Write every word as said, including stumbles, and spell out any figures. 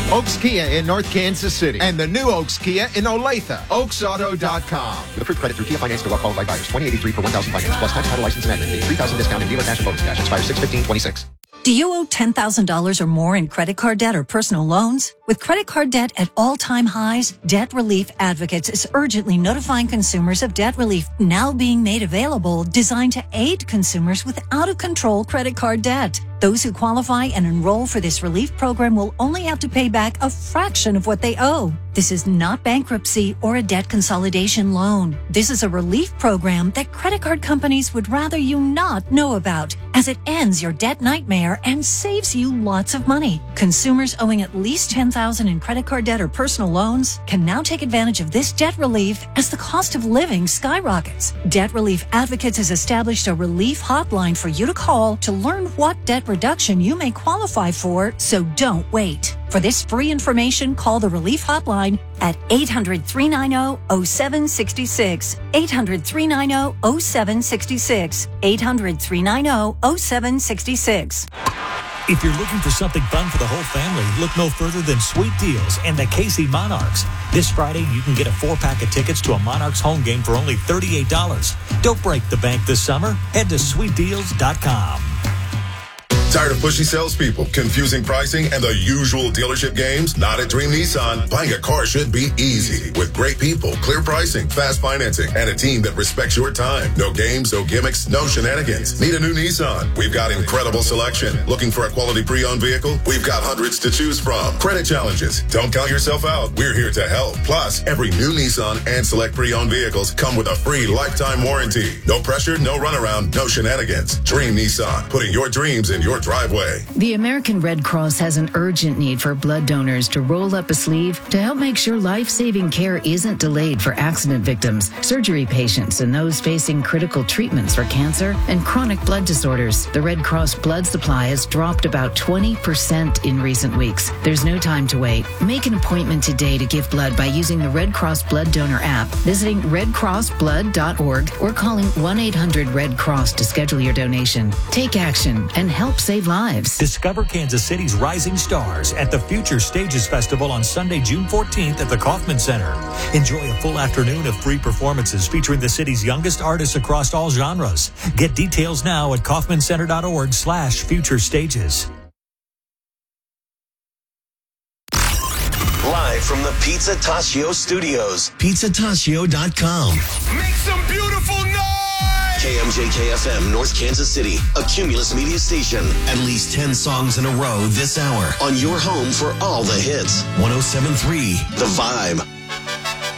Oaks Kia in North Kansas City. And the new Oaks Kia in Olathe. Oaks Auto dot com. With approved credit through Kia Finance to well-qualified buyers. twenty eighty-three for one thousand finance plus tax, title, license, and admin fee. three thousand discount and dealer cash and bonus cash. Expires six fifteen twenty-six. Do you owe ten thousand dollars or more in credit card debt or personal loans? With credit card debt at all-time highs, Debt Relief Advocates is urgently notifying consumers of debt relief now being made available, designed to aid consumers with out-of-control credit card debt. Those who qualify and enroll for this relief program will only have to pay back a fraction of what they owe. This is not bankruptcy or a debt consolidation loan. This is a relief program that credit card companies would rather you not know about, as it ends your debt nightmare and saves you lots of money. Consumers owing at least ten thousand dollars in credit card debt or personal loans can now take advantage of this debt relief as the cost of living skyrockets. Debt Relief Advocates has established a relief hotline for you to call to learn what debt reduction you may qualify for, so don't wait. For this free information, call the Relief Hotline at eight hundred, three nine zero, zero seven six six, eight hundred, three nine zero, zero seven six six, eight hundred, three nine zero, zero seven six six. If you're looking for something fun for the whole family, look no further than Sweet Deals and the K C Monarchs. This Friday, you can get a four-pack of tickets to a Monarchs home game for only thirty-eight dollars. Don't break the bank this summer. Head to sweet deals dot com. Tired of pushy salespeople, confusing pricing, and the usual dealership games? Not at Dream Nissan. Buying a car should be easy. With great people, clear pricing, fast financing, and a team that respects your time. No games, no gimmicks, no shenanigans. Need a new Nissan? We've got incredible selection. Looking for a quality pre-owned vehicle? We've got hundreds to choose from. Credit challenges? Don't count yourself out. We're here to help. Plus, every new Nissan and select pre-owned vehicles come with a free lifetime warranty. No pressure, no runaround, no shenanigans. Dream Nissan. Putting your dreams in your driveway. The American Red Cross has an urgent need for blood donors to roll up a sleeve to help make sure life-saving care isn't delayed for accident victims, surgery patients, and those facing critical treatments for cancer and chronic blood disorders. The Red Cross blood supply has dropped about twenty percent in recent weeks. There's no time to wait. Make an appointment today to give blood by using the Red Cross Blood Donor app, visiting red cross blood dot org, or calling one eight hundred red cross to schedule your donation. Take action and help save lives. Discover Kansas City's rising stars at the Future Stages Festival on Sunday, June fourteenth at the Kauffman Center. Enjoy a full afternoon of free performances featuring the city's youngest artists across all genres. Get details now at kaufman center dot org slash future stages. Live from the Pizza Tascio studios, pizza tascio dot com. Make some beautiful noise! K M J K F M, North Kansas City, a Cumulus media station. At least ten songs in a row this hour on your home for all the hits. one oh seven point three The Vibe.